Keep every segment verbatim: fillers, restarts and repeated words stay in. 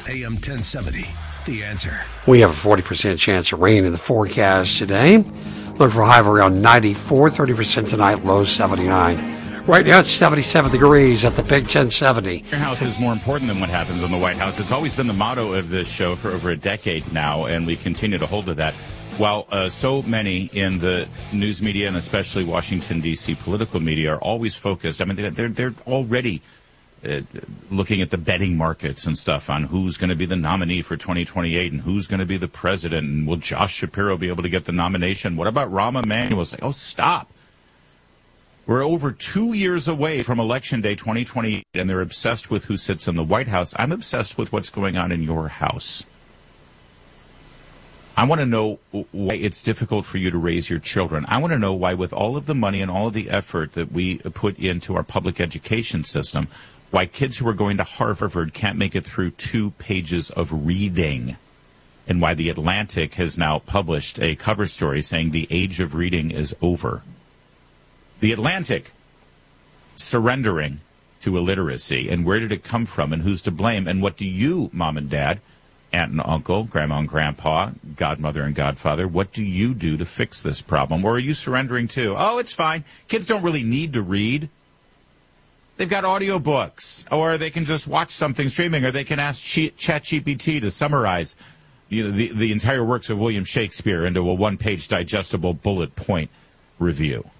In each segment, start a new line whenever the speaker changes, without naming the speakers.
A M ten seventy, The Answer.
We have a forty percent chance of rain in the forecast today. Look for a high of around ninety-four, thirty percent tonight, low seventy-nine. Right now it's seventy-seven degrees at the Big ten seventy.
Your house is more important than what happens in the White House. It's always been the motto of this show for over a decade now, and we continue to hold to that. While uh, so many in the news media, and especially Washington, D C political media, are always focused, I mean, they're, they're already uh, looking at the betting markets and stuff on who's going to be the nominee for twenty twenty-eight and who's going to be the president, and will Josh Shapiro be able to get the nomination? What about Rahm Emanuel? Say, oh, stop. We're over two years away from Election Day twenty twenty-eight, and they're obsessed with who sits in the White House. I'm obsessed with what's going on in your house. I want to know why it's difficult for you to raise your children. I want to know why, with all of the money and all of the effort that we put into our public education system, why kids who are going to Harvard can't make it through two pages of reading, and why The Atlantic has now published a cover story saying the age of reading is over. The Atlantic surrendering to illiteracy, and where did it come from, and who's to blame, and what do you, mom and dad, aunt and uncle, grandma and grandpa, godmother and godfather, what do you do to fix this problem? Or are you surrendering too? Oh, it's fine. Kids don't really need to read. They've got audiobooks, or they can just watch something streaming, or they can ask ChatGPT to summarize, you know, the, the entire works of William Shakespeare into a one-page digestible bullet point review.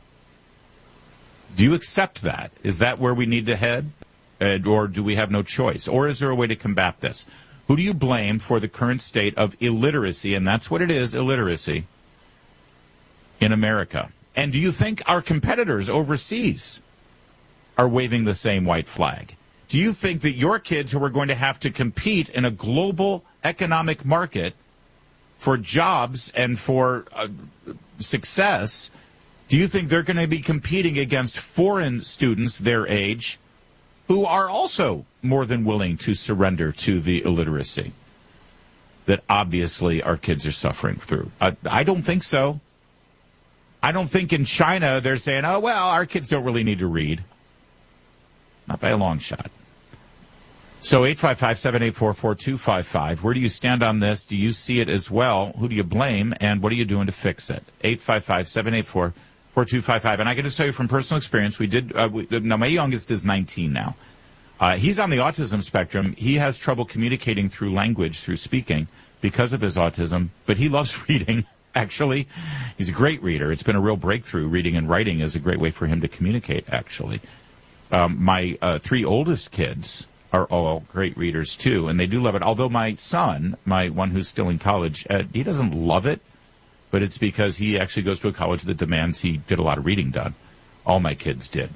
Do you accept that? Is that where we need to head? Uh, or do we have no choice? Or is there a way to combat this? Who do you blame for the current state of illiteracy, and that's what it is, illiteracy, in America? And do you think our competitors overseas are waving the same white flag? Do you think that your kids who are going to have to compete in a global economic market for jobs and for uh, success, do you think they're going to be competing against foreign students their age who are also more than willing to surrender to the illiteracy that obviously our kids are suffering through? I, I don't think so. I don't think in China they're saying, oh, well, our kids don't really need to read. Not by a long shot. So eight five five, seven eight four, four two five five. Where do you stand on this? Do you see it as well? Who do you blame? And what are you doing to fix it? eight five five, seven eight four, four two five five. And I can just tell you from personal experience, we did, uh, we, now my youngest is nineteen now. Uh, he's on the autism spectrum. He has trouble communicating through language, through speaking, because of his autism, but he loves reading, actually. He's a great reader. It's been a real breakthrough. Reading and writing is a great way for him to communicate, actually. Um, my uh, three oldest kids are all great readers, too, and they do love it. Although my son, my one who's still in college, uh, he doesn't love it, but it's because he actually goes to a college that demands he get a lot of reading done. All my kids did.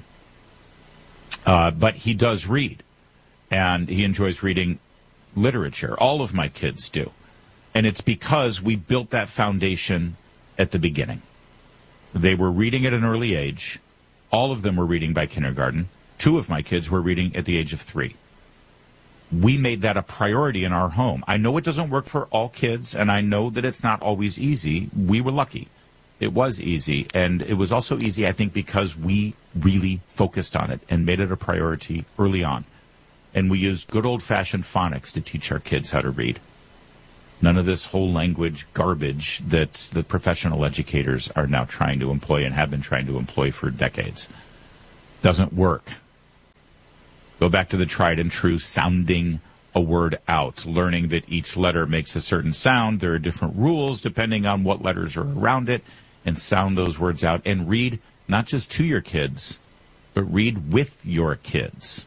Uh, but he does read, and he enjoys reading literature. All of my kids do. And it's because we built that foundation at the beginning. They were reading at an early age. All of them were reading by kindergarten. Two of my kids were reading at the age of three. We made that a priority in our home. I know it doesn't work for all kids, and I know that it's not always easy. We were lucky. It was easy, and it was also easy, I think, because we really focused on it and made it a priority early on. And we used good old-fashioned phonics to teach our kids how to read. None of this whole language garbage that the professional educators are now trying to employ and have been trying to employ for decades. Doesn't work. Go back to the tried and true sounding a word out, learning that each letter makes a certain sound. There are different rules depending on what letters are around it, and sound those words out. And read not just to your kids, but read with your kids.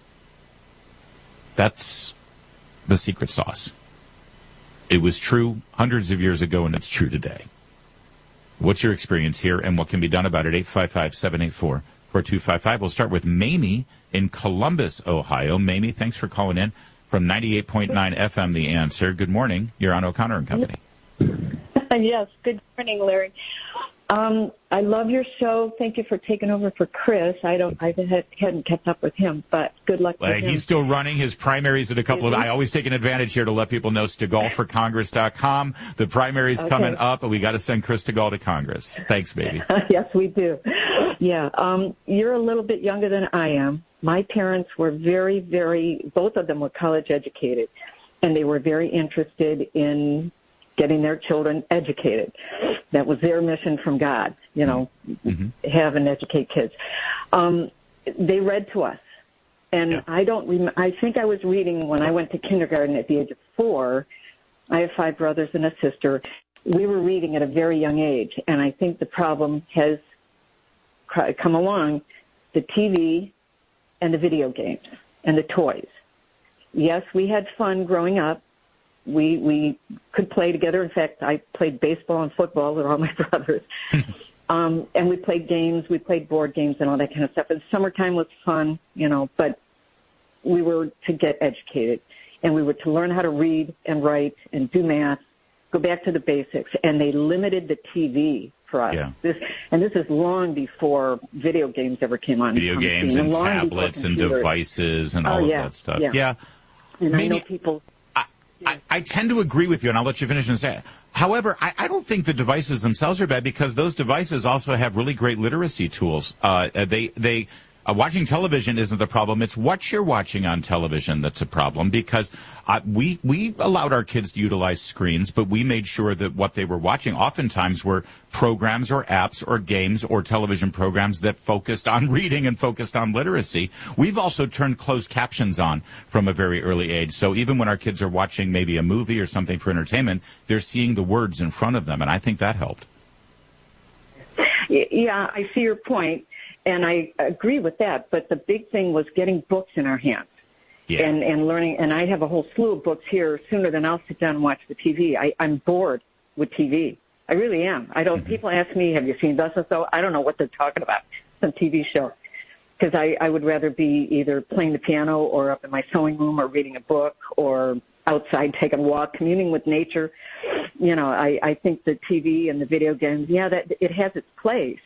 That's the secret sauce. It was true hundreds of years ago, and it's true today. What's your experience here, and what can be done about it? eight five five, seven eight four, four two five five. We'll start with Mamie in Columbus, Ohio. Mamie, thanks for calling in from ninety-eight point nine F M, The Answer. Good morning. You're on O'Connor and Company.
Yes, good morning, Larry. Um, I love your show. Thank you for taking over for Chris. I don't, I hadn't kept up with him, but good luck
well,
with him.
He's still running his primaries at a couple of. I always take an advantage here to let people know Stegall for Congress dot com. The primary's okay. Coming up, and we got to send Chris Stegall to Congress. Thanks, baby.
Yes, we do. Yeah, um, you're a little bit younger than I am. My parents were very, very. Both of them were college educated. and they were very interested in getting their children educated. That was their mission from God, you know, mm-hmm. have and educate kids. Um, they read to us. And yeah. I don't rem- I think I was reading when I went to kindergarten at the age of four. I have five brothers and a sister. We were reading at a very young age, and I think the problem has come along, the T V and the video games and the toys. Yes, we had fun growing up. We we could play together. In fact, I played baseball and football with all my brothers. um, and we played games. We played board games and all that kind of stuff. And summertime was fun, you know, but we were to get educated. And we were to learn how to read and write and do math, go back to the basics. And they limited the T V for us.
Yeah.
This, and this is long before video games ever came on.
Video games and, and tablets and devices and all
oh,
of
yeah,
that stuff.
Yeah.
yeah.
And
Maybe,
I know people...
I, I, I tend to agree with you, and I'll let you finish and say. However, I, I don't think the devices themselves are bad because those devices also have really great literacy tools. Uh, they they uh, watching television isn't the problem; it's what you're watching on television that's a problem. Because uh, we we allowed our kids to utilize screens, but we made sure that what they were watching oftentimes were programs or apps or games or television programs that focused on reading and focused on literacy. We've also turned closed captions on from a very early age. So even when our kids are watching maybe a movie or something for entertainment, they're seeing the words in front of them, and I think that helped.
Yeah, I see your point, and I agree with that. But the big thing was getting books in our hands. Yeah. And, and learning, and I have a whole slew of books here sooner than I'll sit down and watch the T V. I, I'm bored with T V. I really am. I don't. Mm-hmm. People ask me, "Have you seen thus and so?" I don't know what they're talking about. Some T V show, because I, I would rather be either playing the piano or up in my sewing room or reading a book or outside taking a walk, communing with nature. You know, I, I think the T V and the video games, yeah, that it has its place,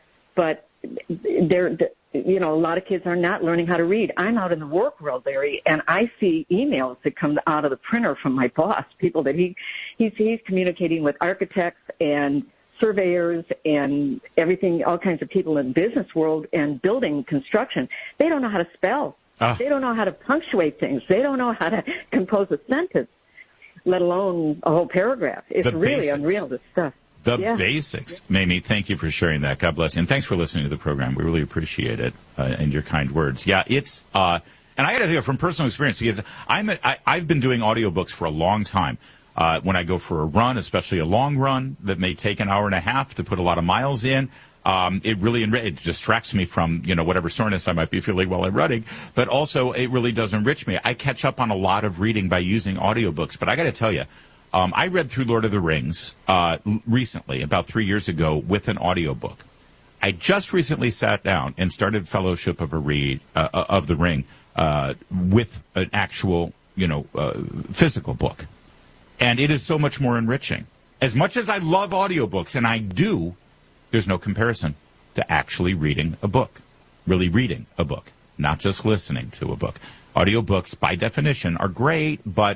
but they're, you know, a lot of kids are not learning how to read. I'm out in the work world, Larry, and I see emails that come out of the printer from my boss, people that he, he's, he's communicating with architects and surveyors and everything, all kinds of people in the business world and building construction. They don't know how to spell. Uh. They don't know how to punctuate things. They don't know how to compose a sentence, let alone a whole paragraph. It's
the
really
basics.
unreal, this stuff.
The
yeah.
basics. Mamie, thank you for sharing that. God bless you. And thanks for listening to the program. We really appreciate it uh, and your kind words. Yeah, it's, uh, and I got to tell you from personal experience, because I'm a, I, I've been doing audiobooks for a long time. Uh, when I go for a run, especially a long run that may take an hour and a half to put a lot of miles in, um, it really enri- it distracts me from, you know, whatever soreness I might be feeling while I'm running. But also, it really does enrich me. I catch up on a lot of reading by using audiobooks. But I got to tell you, Um, I read through Lord of the Rings uh, recently, about three years ago, with an audiobook. I just recently sat down and started Fellowship of a Read uh, of the Ring uh, with an actual, you know, uh, physical book, and it is so much more enriching. As much as I love audiobooks, and I do, there's no comparison to actually reading a book, really reading a book, not just listening to a book. Audiobooks, by definition, are great, but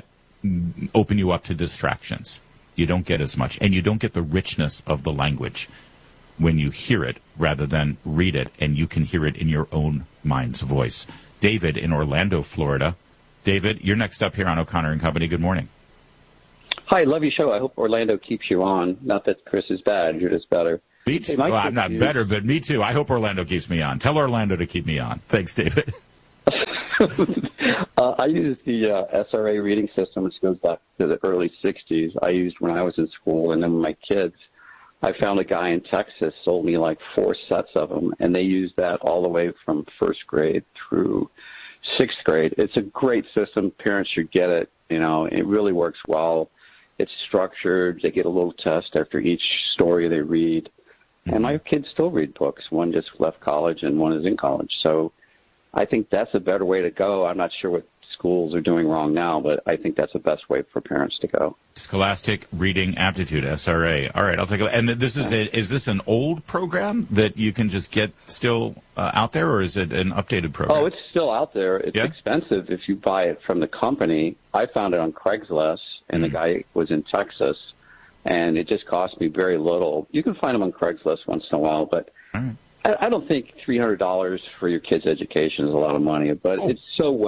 open you up to distractions. You don't get as much, and you don't get the richness of the language when you hear it rather than read it, and you can hear it in your own mind's voice. David in Orlando, Florida. David, you're next up here on O'Connor and Company. Good morning.
Hi, love your show. I hope Orlando keeps you on. Not that Chris is bad. You're just better.
Me too. Hey, well, I'm not you. better, but me too. I hope Orlando keeps me on. Tell Orlando to keep me on. Thanks, David.
uh, I use the uh, S R A reading system, which goes back to the early sixties. I used when I was in school, and then with my kids, I found a guy in Texas sold me like four sets of them, and they used that all the way from first grade through sixth grade. It's a great system. Parents should get it. You know, it really works well. It's structured. They get a little test after each story they read. And my kids still read books. One just left college, and one is in college. So I think that's a better way to go. I'm not sure what schools are doing wrong now, but I think that's the best way for parents to go.
Scholastic Reading Aptitude, S R A. All right, I'll take a look. And this is a, is this an old program that you can just get still uh, out there, or is it an updated program?
Oh, it's still out there. It's yeah? expensive if you buy it from the company. I found it on Craigslist, and mm. the guy was in Texas, and it just cost me very little. You can find them on Craigslist once in a while, but mm. I, I don't think three hundred dollars for your kid's education is a lot of money, but oh. it's so well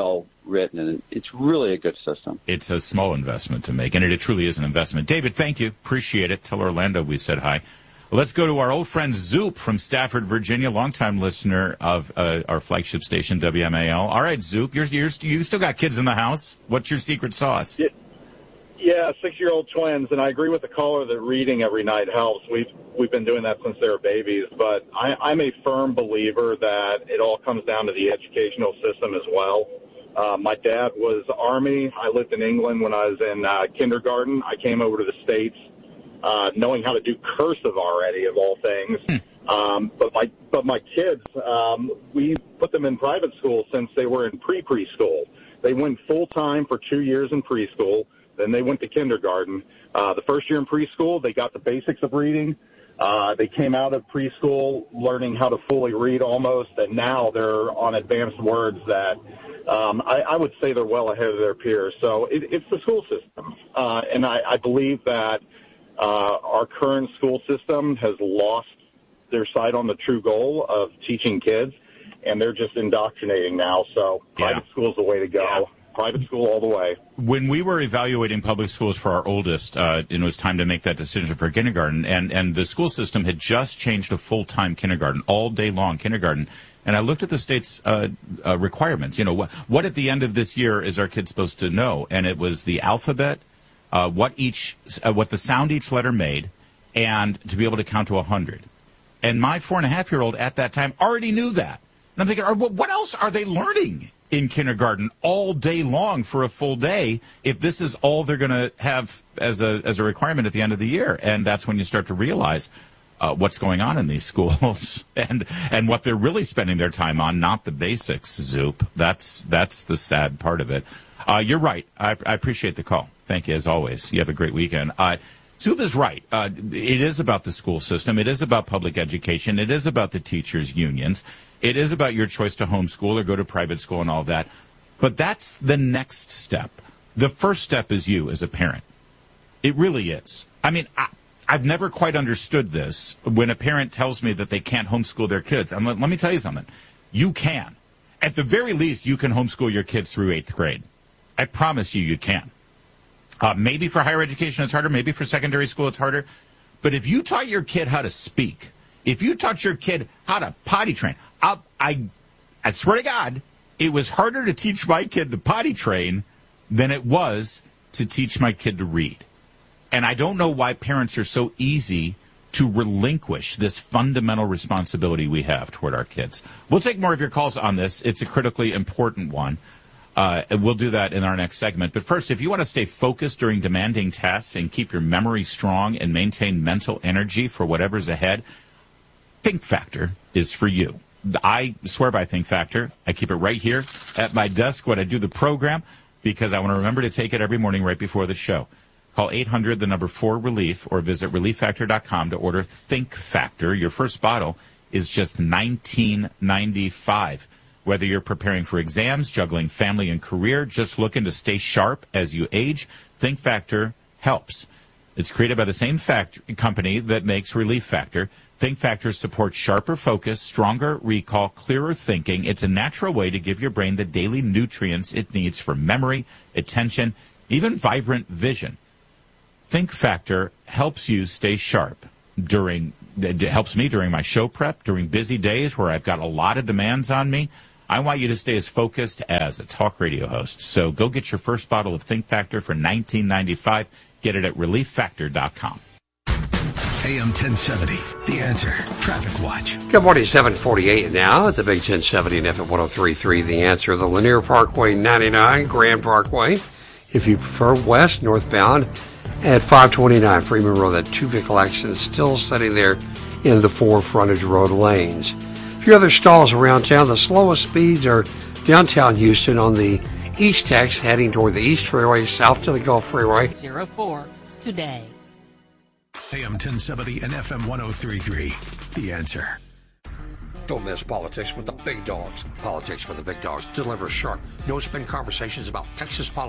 written, and it's really a good system.
It's a small investment to make, and it, it truly is an investment. David, thank you. Appreciate it. Tell Orlando we said hi. Let's go to our old friend Zoop from Stafford, Virginia, longtime listener of uh, our flagship station, W M A L. All right, Zoop, you're, you're, you still got kids in the house. What's your secret sauce?
Yeah, yeah, six-year-old twins, and I agree with the caller that reading every night helps. We've we've been doing that since they were babies, but I, I'm a firm believer that it all comes down to the educational system as well. Uh, my dad was Army. I lived in England when I was in uh, kindergarten. I came over to the States uh, knowing how to do cursive already, of all things. Um, but my but my kids, um, we put them in private school since they were in pre-preschool. They went full-time for two years in preschool. Then they went to kindergarten. Uh, the first year in preschool, they got the basics of reading. Uh, they came out of preschool learning how to fully read almost, and now they're on advanced words that um, I, I would say they're well ahead of their peers. So it, it's the school system. Uh, and I, I believe that uh, our current school system has lost their sight on the true goal of teaching kids, and they're just indoctrinating now. So private
yeah.
school is the way to go. Yeah. Private school all the way.
When we were evaluating public schools for our oldest, uh, it was time to make that decision for kindergarten, and, and the school system had just changed to full-time kindergarten, all day long kindergarten. And I looked at the state's uh, uh, requirements. You know, what, what at the end of this year is our kids supposed to know? And it was the alphabet, uh, what each, uh, what the sound each letter made, and to be able to count to a hundred. And my four-and-a-half-year-old at that time already knew that. And I'm thinking, what else are they learning in kindergarten all day long for a full day if this is all they're going to have as a as a requirement at the end of the year? And that's when you start to realize uh, what's going on in these schools and and what they're really spending their time on, not the basics, Zoop. That's that's the sad part of it. Uh, you're right. I, I appreciate the call. Thank you, as always. You have a great weekend. Uh, Zoop is right. Uh, it is about the school system. It is about public education. It is about the teachers' unions. It is about your choice to homeschool or go to private school and all that. But that's the next step. The first step is you as a parent. It really is. I mean, I, I've never quite understood this when a parent tells me that they can't homeschool their kids. I'm like, let me tell you something. You can. At the very least, you can homeschool your kids through eighth grade. I promise you, you can. Uh, maybe for higher education it's harder. Maybe for secondary school it's harder. But if you taught your kid how to speak, if you taught your kid how to potty train, I'll, I, I swear to God, it was harder to teach my kid to potty train than it was to teach my kid to read. And I don't know why parents are so easy to relinquish this fundamental responsibility we have toward our kids. We'll take more of your calls on this. It's a critically important one. Uh, we'll do that in our next segment. But first, if you want to stay focused during demanding tests and keep your memory strong and maintain mental energy for whatever's ahead, Think Factor is for you. I swear by Think Factor. I keep it right here at my desk when I do the program because I want to remember to take it every morning right before the show. Call eight hundred, the number four, relief, or visit relief factor dot com to order Think Factor. Your first bottle is just nineteen ninety-five. Whether you're preparing for exams, juggling family and career, just looking to stay sharp as you age, Think Factor helps. It's created by the same fact- company that makes Relief Factor. Think Factor supports sharper focus, stronger recall, clearer thinking. It's a natural way to give your brain the daily nutrients it needs for memory, attention, even vibrant vision. Think Factor helps you stay sharp during, it helps me during my show prep, during busy days where I've got a lot of demands on me. I want you to stay as focused as a talk radio host. So go get your first bottle of Think Factor for nineteen ninety-five. Get it at relief factor dot com.
A M ten seventy, The Answer. Traffic Watch.
Good morning, seven forty-eight now at the Big ten seventy and F M one oh three point three. The Answer, the Lanier Parkway ninety-nine, Grand Parkway. If you prefer west, northbound at five twenty-nine Freeman Road, that two vehicle accident still sitting there in the four frontage road lanes. A few other stalls around town. The slowest speeds are downtown Houston on the East Tex heading toward the East Freeway, south to the Gulf Freeway.
zero four today.
A M ten seventy and F M one oh three point three. The Answer.
Don't miss Politics with the Big Dogs. Politics with the Big Dogs delivers sharp, no-spin conversations about Texas policy,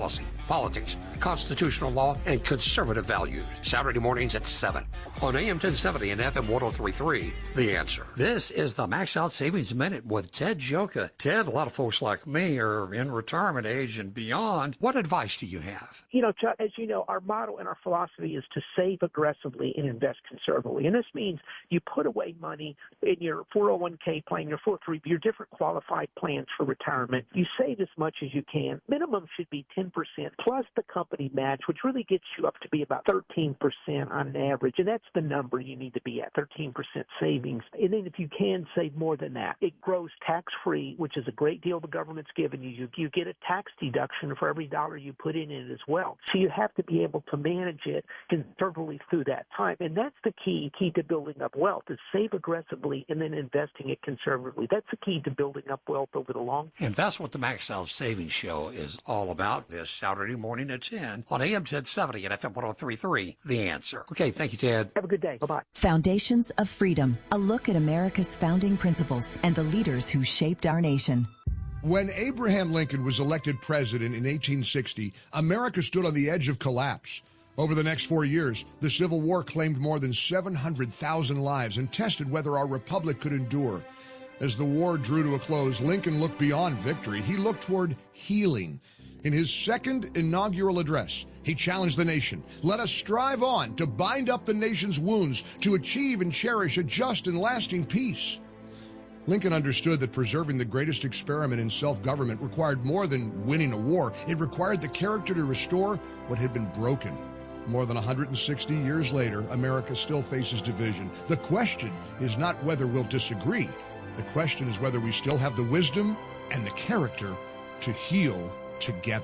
politics, constitutional law, and conservative values. Saturday mornings at seven on A M ten seventy and F M one oh three point three. The Answer. This is the Max Out Savings Minute with Ted Joka. Ted, a lot of folks like me are in retirement age and beyond. What advice do you have?
You know, Chuck, as you know, our motto and our philosophy is to save aggressively and invest conservatively. And this means you put away money in your four oh one k plan, your four oh three b, your different qualified plans for retirement. You save as much as you can. Minimum should be ten percent plus the company match, which really gets you up to be about thirteen percent on an average. And that's the number you need to be at, thirteen percent savings. And then if you can save more than that, it grows tax-free, which is a great deal the government's given you. You, you get a tax deduction for every dollar you put in it as well. So you have to be able to manage it conservatively through that time. And that's the key, key to building up wealth, is save aggressively and then investing it conservatively. That's the key to building up wealth over the long term.
And that's what the Max Out Savings Show is all about this Saturday morning at ten on A M ten seventy and F M one oh three point three. The Answer. Okay, thank you, Ted.
Have a good day. Bye-bye.
Foundations of Freedom, a look at America's founding principles and the leaders who shaped our nation.
When Abraham Lincoln was elected president in eighteen sixty, America stood on the edge of collapse. Over the next four years, the Civil War claimed more than seven hundred thousand lives and tested whether our republic could endure. As the war drew to a close, Lincoln looked beyond victory. He looked toward healing. In his second inaugural address, he challenged the nation. Let us strive on to bind up the nation's wounds, to achieve and cherish a just and lasting peace. Lincoln understood that preserving the greatest experiment in self-government required more than winning a war. It required the character to restore what had been broken. More than one hundred sixty years later, America still faces division. The question is not whether we'll disagree. The question is whether we still have the wisdom and the character to heal together.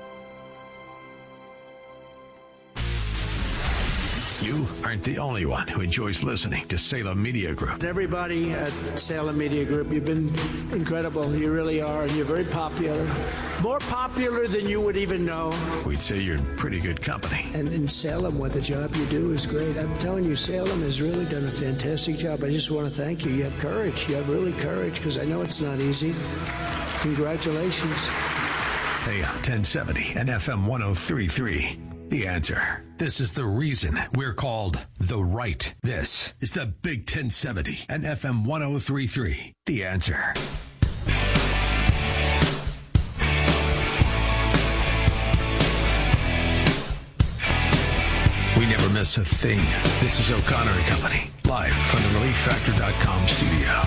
You aren't the only one who enjoys listening to Salem Media Group.
Everybody at Salem Media Group, you've been incredible. You really are, and you're very popular. More popular than you would even know.
We'd say you're in pretty good company.
And in Salem, what the job you do is great. I'm telling you, Salem has really done a fantastic job. I just want to thank you. You have courage. You have really courage, because I know it's not easy. Congratulations.
A M ten seventy and F M one oh three point three. The Answer. This is the reason we're called The Right. This is the Big ten seventy and F M one oh three point three. The Answer. We never miss a thing. This is O'Connor and Company, live from the relief factor dot com studio.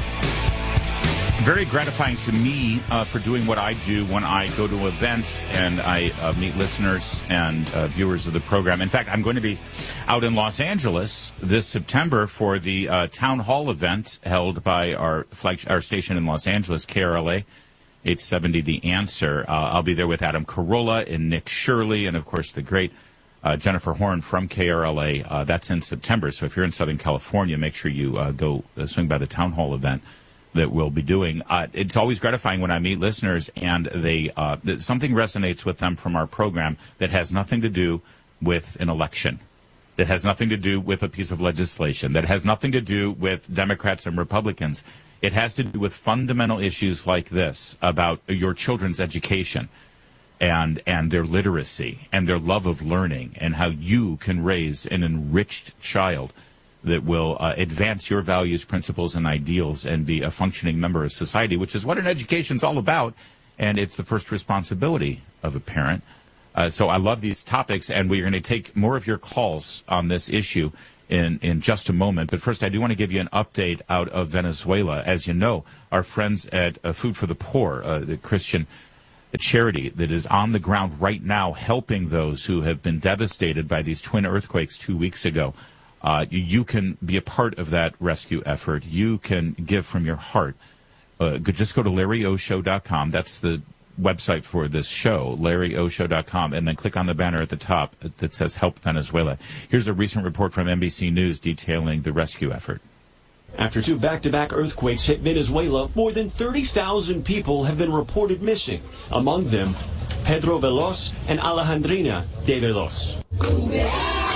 Very gratifying to me uh, for doing what I do when I go to events and I uh, meet listeners and uh, viewers of the program. In fact, I'm going to be out in Los Angeles this September for the uh, town hall event held by our flag, our station in Los Angeles, K R L A eight seventy The Answer. Uh, I'll be there with Adam Carolla and Nick Shirley and, of course, the great uh, Jennifer Horn from K R L A. Uh, that's in September. So if you're in Southern California, make sure you uh, go uh, swing by the town hall event that we'll be doing. Uh, it's always gratifying when I meet listeners and they uh, that something resonates with them from our program that has nothing to do with an election, that has nothing to do with a piece of legislation, that has nothing to do with Democrats and Republicans. It has to do with fundamental issues like this about your children's education and and their literacy and their love of learning and how you can raise an enriched child that will uh, advance your values, principles, and ideals and be a functioning member of society, which is what an education's all about, and it's the first responsibility of a parent. Uh, so I love these topics, and we're going to take more of your calls on this issue in, in just a moment. But first, I do want to give you an update out of Venezuela. As you know, our friends at uh, Food for the Poor, uh, the Christian charity that is on the ground right now helping those who have been devastated by these twin earthquakes two weeks ago, Uh, you, you can be a part of that rescue effort. You can give from your heart. Uh, just go to Larry O Show dot com. That's the website for this show, Larry O Show dot com, and then click on the banner at the top that says Help Venezuela. Here's a recent report from N B C News detailing the rescue effort.
After two back-to-back earthquakes hit Venezuela, more than thirty thousand people have been reported missing. Among them, Pedro Veloz and Alejandrina de Veloz.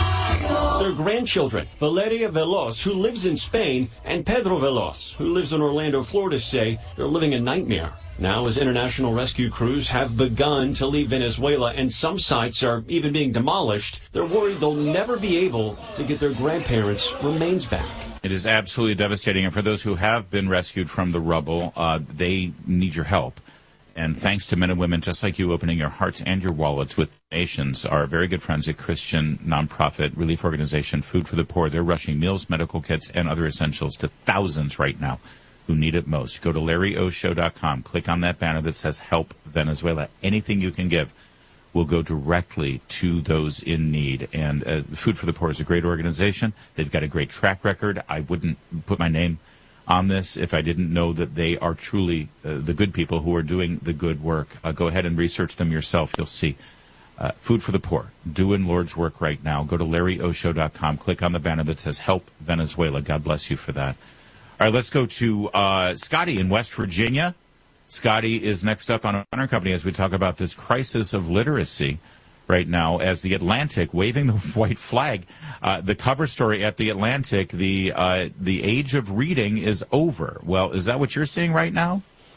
Their grandchildren, Valeria Veloz, who lives in Spain, and Pedro Veloz, who lives in Orlando, Florida, say they're living a nightmare. Now, as international rescue crews have begun to leave Venezuela and some sites are even being demolished, they're worried they'll never be able to get their grandparents' remains back.
It is absolutely devastating. And for those who have been rescued from the rubble, uh, they need your help. And thanks to men and women just like you opening your hearts and your wallets with donations, our very good friends at Christian nonprofit relief organization Food for the Poor, they're rushing meals, medical kits, and other essentials to thousands right now who need it most. Go to Larry O Show dot com. Click on that banner that says Help Venezuela. Anything you can give will go directly to those in need. And uh, Food for the Poor is a great organization. They've got a great track record. I wouldn't put my name on this if I didn't know that they are truly uh, the good people who are doing the good work. Uh, go ahead and research them yourself. You'll see. Uh, Food for the Poor, doing Lord's work right now. Go to Larry O Show dot com. Click on the banner that says Help Venezuela. God bless you for that. All right, let's go to uh, Scotty in West Virginia. Scotty is next up on Honor Company as we talk about this crisis of literacy right now as the Atlantic waving the white flag. Uh, the cover story at the Atlantic, the uh, the age of reading is over. Well, is that what you're seeing right now?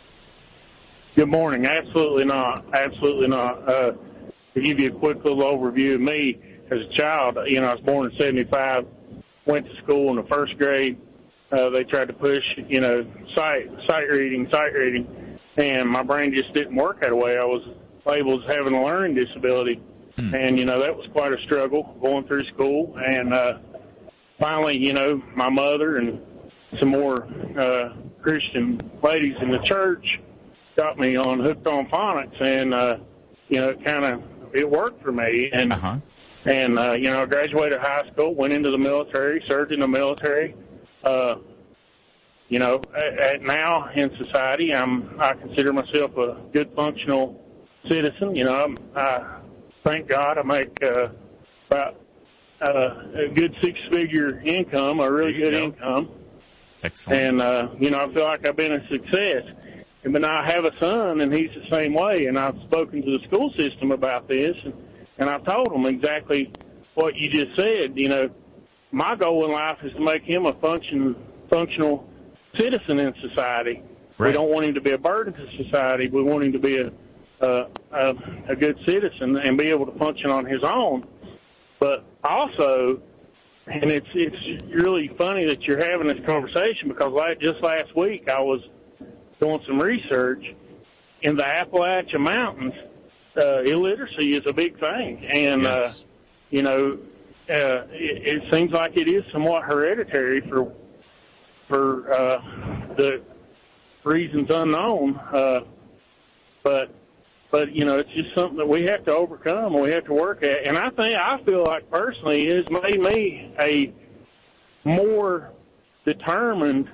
Good morning. Absolutely not. Absolutely not. Uh, to give you a quick little overview of me as a child, you know, I was born in seventy-five, went to school in the first grade. Uh, they tried to push, you know, sight, sight reading, sight reading, and my brain just didn't work that way. I was labeled as having a learning disability. Hmm. And, you know, that was quite a struggle going through school. And uh, finally, you know, my mother and some more uh, Christian ladies in the church got me on hooked on phonics. And, uh, you know, it kind of, it worked for me. And, uh-huh. and uh, you know, I graduated high school, went into the military, served in the military. Uh, you know, at, at now in society, I'm, I consider myself a good functional citizen. You know, I'm, I, thank God I make uh, about uh, a good six-figure income, a really good go. income.
Excellent.
And, uh, you know, I feel like I've been a success. And but now I have a son, and he's the same way. And I've spoken to the school system about this, and, and I've told them exactly what you just said. You know, my goal in life is to make him a function, functional citizen in society. Right. We don't want him to be a burden to society. We want him to be a Uh, a, a good citizen and be able to function on his own. But also, and it's it's really funny that you're having this conversation because like just last week I was doing some research in the Appalachian Mountains. Uh, illiteracy is a big thing, and yes. uh, you know uh, it, it seems like it is somewhat hereditary for for uh, the reasons unknown. Uh, but But, you know, it's just something that we have to overcome and we have to work at. And I think, I feel like personally it has made me a more determined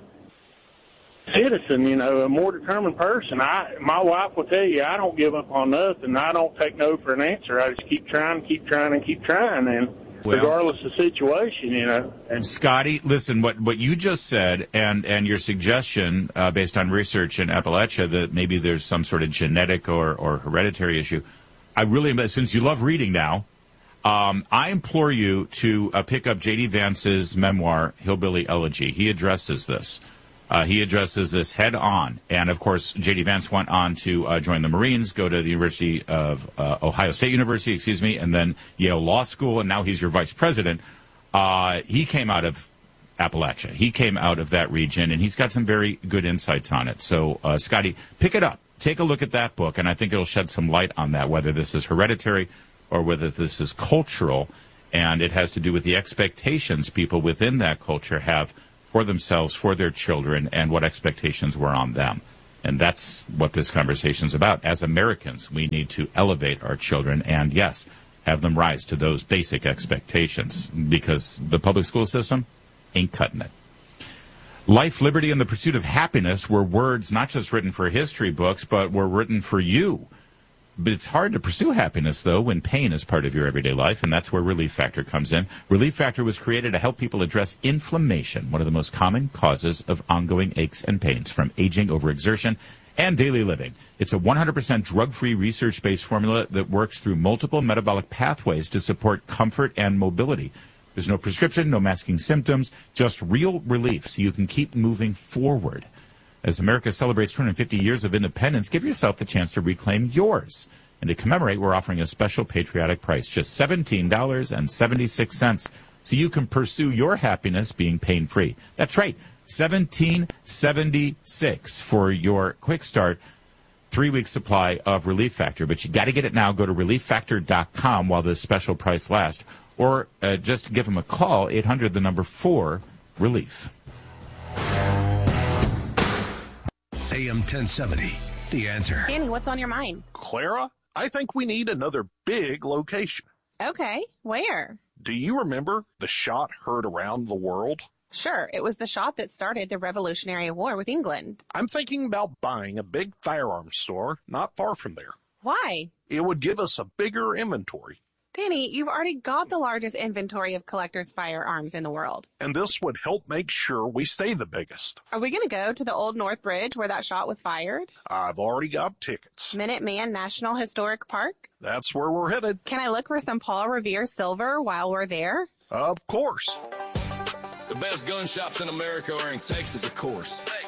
citizen, you know, a more determined person. I, my wife will tell you, I don't give up on nothing. I don't take no for an answer. I just keep trying, keep trying, and keep trying. And well, regardless of the situation, you know. And
Scotty, listen, what, what you just said and, and your suggestion uh, based on research in Appalachia that maybe there's some sort of genetic or, or hereditary issue, I really, since you love reading now, um, I implore you to uh, pick up J D Vance's memoir, Hillbilly Elegy. He addresses this. Uh, he addresses this head on. And, of course, J D Vance went on to uh, join the Marines, go to the University of uh, Ohio State University, excuse me, and then Yale Law School, and now he's your vice president. Uh, he came out of Appalachia. He came out of that region, and he's got some very good insights on it. So, uh, Scotty, pick it up. Take a look at that book, and I think it'll shed some light on that, whether this is hereditary or whether this is cultural, and it has to do with the expectations people within that culture have for themselves, for their children, and what expectations were on them. And that's what this conversation is about. As Americans, we need to elevate our children and, yes, have them rise to those basic expectations because the public school system ain't cutting it. Life, liberty, and the pursuit of happiness were words not just written for history books, but were written for you. But it's hard to pursue happiness, though, when pain is part of your everyday life, and that's where Relief Factor comes in. Relief Factor was created to help people address inflammation, one of the most common causes of ongoing aches and pains, from aging, overexertion, and daily living. It's a one hundred percent drug-free, research-based formula that works through multiple metabolic pathways to support comfort and mobility. There's no prescription, no masking symptoms, just real relief so you can keep moving forward. As America celebrates two hundred fifty years of independence, give yourself the chance to reclaim yours. And to commemorate, we're offering a special patriotic price, just seventeen dollars and seventy-six cents, so you can pursue your happiness being pain-free. That's right, seventeen dollars and seventy-six cents for your quick start three-week supply of Relief Factor. But you got to get it now. Go to relief factor dot com while this special price lasts. Or uh, just give them a call, eight hundred, the number four, relief.
A M ten seventy, The Answer.
Danny, what's on your mind?
Clara, I think we need another big location.
Okay, where?
Do you remember the shot heard around the world?
Sure, it was the shot that started the Revolutionary War with England.
I'm thinking about buying a big firearms store not far from there.
Why?
It would give us a bigger inventory.
Danny, you've already got the largest inventory of collectors' firearms in the world.
And this would help make sure we stay the biggest.
Are we going to go to the Old North Bridge where that shot was fired?
I've already got tickets.
Minuteman National Historic Park?
That's where we're headed.
Can I look for some Paul Revere silver while we're there?
Of course.
The best gun shops in America are in Texas, of course.